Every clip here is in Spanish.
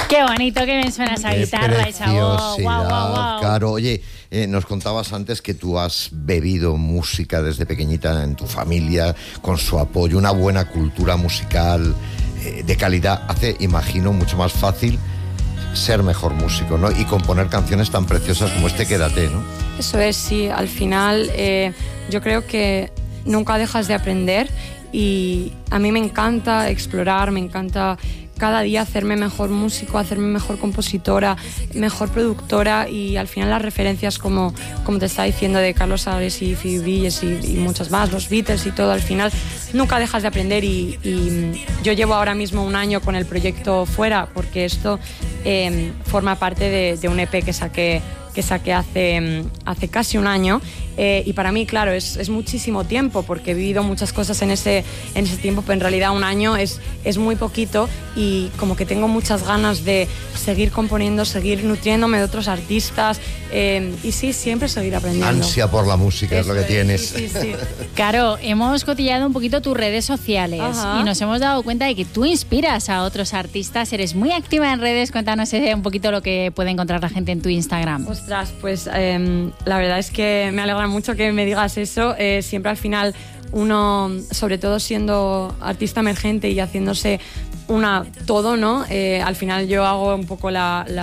Qué bonito, que bien suena esa guitarra, esa voz. Guau, guau, guau. Claro, oye, nos contabas antes que tú has bebido música desde pequeñita en tu familia, con su apoyo, una buena cultura musical de calidad. Hace, imagino, mucho más fácil ser mejor músico, ¿no? Y componer canciones tan preciosas como Quédate, ¿no? Eso es, sí. Al final, yo creo que nunca dejas de aprender y a mí me encanta explorar, me encanta cada día hacerme mejor músico, hacerme mejor compositora, mejor productora, y al final las referencias como te estaba diciendo de Carlos Ares y Phoebe Bridgers y muchas más, los Beatles y todo, al final nunca dejas de aprender y yo llevo ahora mismo 1 año con el proyecto fuera porque esto forma parte de un EP que saqué hace casi 1 año, y para mí, claro, es muchísimo tiempo porque he vivido muchas cosas en ese tiempo, pero en realidad 1 año es muy poquito, y como que tengo muchas ganas de seguir componiendo, seguir nutriéndome de otros artistas, y sí, siempre seguir aprendiendo. Ansia por la música es lo que tienes. Sí. Claro, hemos cotillado un poquito tus redes sociales. Ajá. Y nos hemos dado cuenta de que tú inspiras a otros artistas, eres muy activa en redes. Cuéntanos un poquito lo que puede encontrar la gente en tu Instagram. Ostras, pues la verdad es que me alegra mucho que me digas eso. Siempre al final uno, sobre todo siendo artista emergente y haciéndose todo, ¿no? Al final yo hago un poco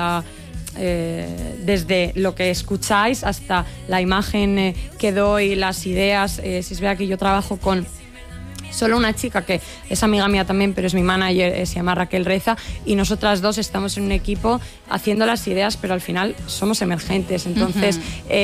desde lo que escucháis hasta la imagen que doy, las ideas. Si es verdad que yo trabajo con solo una chica que es amiga mía también, pero es mi manager, se llama Raquel Reza, y nosotras dos estamos en un equipo haciendo las ideas, pero al final somos emergentes, entonces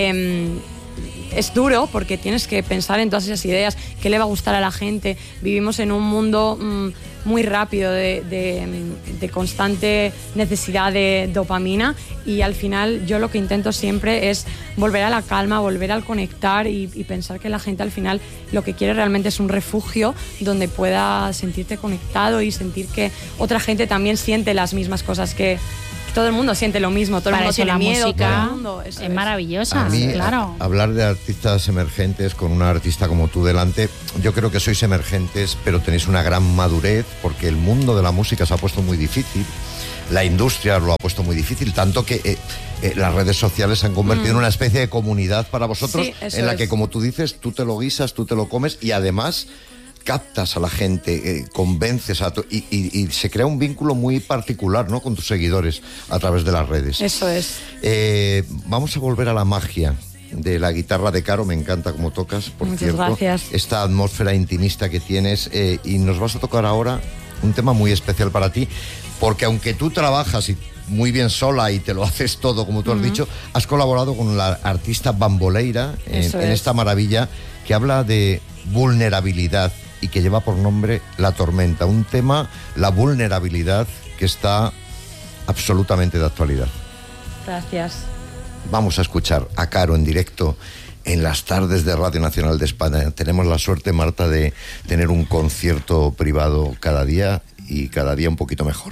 es duro porque tienes que pensar en todas esas ideas, qué le va a gustar a la gente. Vivimos en un mundo muy rápido de constante necesidad de dopamina, y al final yo lo que intento siempre es volver a la calma, volver al conectar y pensar que la gente al final lo que quiere realmente es un refugio donde pueda sentirte conectado y sentir que otra gente también siente las mismas cosas, que todo el mundo siente lo mismo, todo el mundo tiene miedo, música todo el mundo, es maravillosa. A mí, claro. Hablar de artistas emergentes con una artista como tú delante, yo creo que sois emergentes, pero tenéis una gran madurez, porque el mundo de la música se ha puesto muy difícil, la industria lo ha puesto muy difícil, tanto que las redes sociales se han convertido en una especie de comunidad para vosotros, Sí, en la que, como tú dices, tú te lo guisas, tú te lo comes, y además captas a la gente, convences y se crea un vínculo muy particular, ¿no?, con tus seguidores a través de las redes. Eso es. Vamos a volver a la magia de la guitarra de Caro. Me encanta cómo tocas, por Muchas cierto. gracias. Esta atmósfera intimista que tienes, y nos vas a tocar ahora un tema muy especial para ti, porque aunque tú trabajas muy bien sola y te lo haces todo, como tú has dicho, has colaborado con la artista Bamboleira en esta maravilla que habla de vulnerabilidad y que lleva por nombre La Tormenta, un tema, la vulnerabilidad, que está absolutamente de actualidad. Gracias. Vamos a escuchar a Caro en directo en las tardes de Radio Nacional de España. Tenemos la suerte, Marta, de tener un concierto privado cada día, y cada día un poquito mejor.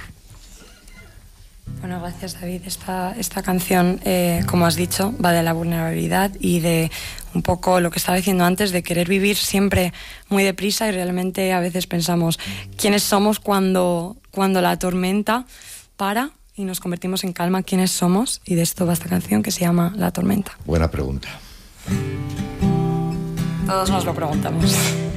Bueno, gracias, David. Esta canción, como has dicho, va de la vulnerabilidad y de un poco lo que estaba diciendo antes, de querer vivir siempre muy deprisa, y realmente a veces pensamos quiénes somos cuando la tormenta para y nos convertimos en calma, quiénes somos, y de esto va esta canción que se llama La Tormenta. Buena pregunta. Todos nos lo preguntamos.